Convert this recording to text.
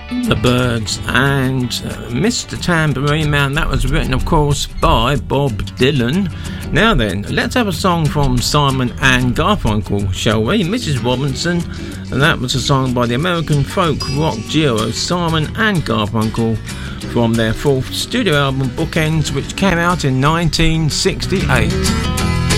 The Byrds and Mr. Tambourine Man. That was written, of course, by Bob Dylan. Now then, let's have a song from Simon and Garfunkel, shall we? Mrs. Robinson, and that was a song by the American folk rock duo Simon and Garfunkel from their fourth studio album Bookends, which came out in 1968.